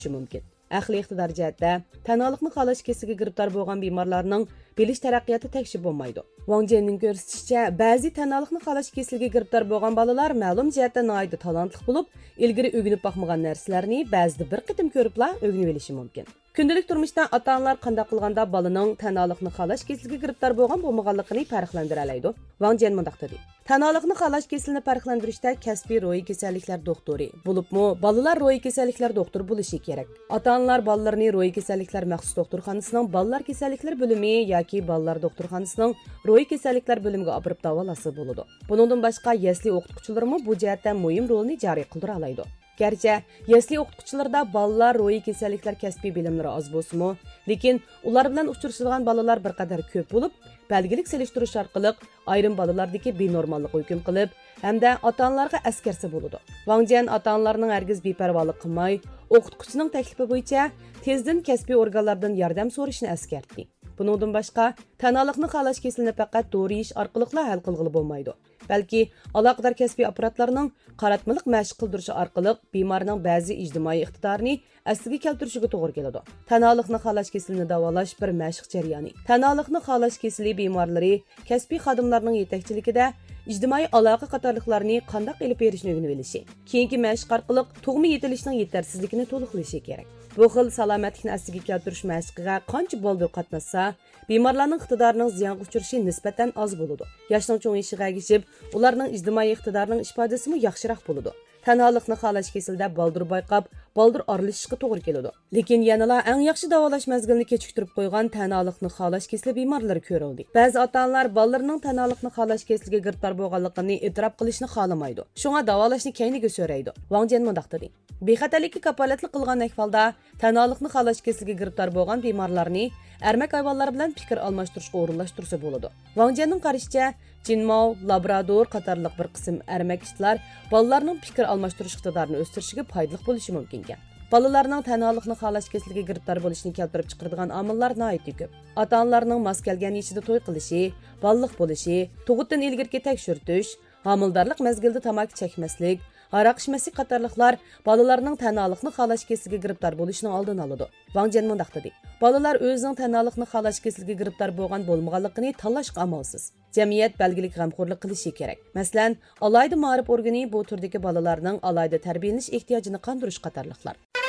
mumkin. Aqliy iqtidor jihatda tanalikni xalash kesiliga giribtor bo'lgan bemorlarning bilish taraqqiyoti tekshib bo'lmaydi. Wang Jianning ko'rsatishicha, ba'zi tanalikni xalash kesiliga giribtor bo'lgan bolalar ma'lum jihatda noyida talantli bo'lib, ilgari o'rganib boqmagan narsalarni ba'zida bir qitim ko'ribla o'rganib olishi mumkin. Kundalik turmushda ota-onalar qanday qilganda balaning tanalikni xalash kesiliga giribtor bo'lgan bo'lmaganligini farqlantira oladi. Wang Jian mundaq dedi: Tanalikni xalash kesilini farqlantirishda kasbiy ro'yi kasalliklar doktori, bo'libmi bolalar ro'yi kasalliklar doktori bo'lishi kerak. Ota-onalar bolalarni ro'yi kasalliklar maxsus doktorxonasining bolalar kasalliklar bo'limi yoki bolalar doktorxonasining ro'yi kasalliklar bo'limiga olib davolasa bo'ladi. Buningdan boshqa yasli o'qituvchilarmi bu jihatda muhim rolni joriy qildira oladi. Gerçi yasli o'qituvchilarda bolalar ro'yi kasalliklar kasbiy bilimlari oz bo'lsa-mu, lekin ular bilan uchrashadigan bolalar bir qadar ko'p bo'lib, belgilik selishtirish orqali ayrim bolalardagi benormallik hukm qilib, hamda ota-onalarga askarsa bo'ladi. Wang Jian ota-onalarning hargiz beparvolik qilmay, o'qituvchining taklifi bo'yicha tezdan kasbiy organlardan yordam so'rashni askartdi. Buningdan boshqa, tanalikni xalash kesilini faqat dori ish orqali hal qilg'ili bo'lmaydi. Balki aloqador kasbiy apparatlarning qaratmalik mashq qildirishi orqali bemorning ba'zi ijtimoiy iqtidorini asliga keltirishiga to'g'ri keladi. Tanalikni xalash kesilini davolash bir mashq jarayoni. Tanalikni xalash kesili bemorlari kasbiy xodimlarning yetakchiligida ijtimoiy aloqa qatorliqlarini qanday qilib berishni o'rganib olishi, keyingi mashq orqali tug'ma yetilishning yetarsizligini to'liqlashi kerak. Bu xil salomatlikni asliga keltirish mashqiga qancha boldir qatnashsa, bemorlarning iqtidorining ziyonga uchrashi nisbatan oz bo'ladi. Yoshning cho'ng'ishiga ergishib, ularning ijtimoiy iqtidorining ifodasi yaxshiroq bo'ladi. Tanalikni xalash kesilida boldir bayqab, boldir aralashishga to'g'ri keladi. Lekin yanala eng yaxshi davolash mezgilini kechiktirib qo'ygan tanalikni xalash kesili bemorlari ko'rildi. Ba'zi ota-onalar bolalarining tanalikni xalash kesiliga giribtor bo'lganligini e'tirof qilishni xohlamaydi. Shunga davolashni keyiniga so'raydi. Wang Jian mundaq dedi: Bexatarlikka kapolatli qilgan ahvolda tanalikni xalash kesiliga giribtor bo'lgan bemorlarni ermak hayvonlar bilan fikr almashtirishga o'rinlashtirsa bo'ladi. Wang Jianning qarashicha, Jinmao, Labrador qatorliq bir qism ermak itlar bolalarning fikr almashtirish iqtidorini o'stirishiga foydali bo'lishi mumkin ekan. Bolalarning tanalikni xalash kesiliga giribtor bo'lishini keltirib chiqaradigan omillar nihoyatda ko'p. Ota-onalarning mos kelgan ishida to'y qilishi, baliq bo'lishi, tug'utdan ilgirki tekshirtish, homildorlik mezgilida tamaki chekmaslik, aroq ichmaslik qatorliqlar bolalarning tanalikni xalash kesiliga giribtor bo'lishining oldini oladi. Wang Jian mundaq dedi: Bolalar o'zining tanalikni xalash kesiliga giribtor bo'lgan bo'lmaganligini tanlashga amalsiz. Jamiyat belgilik g'amxo'rlik qilishi kerak. Masalan, alayda ma'rif organi bu turdagi bolalarning alayda tarbiyalanish ehtiyojini qondirish qatorliqlar.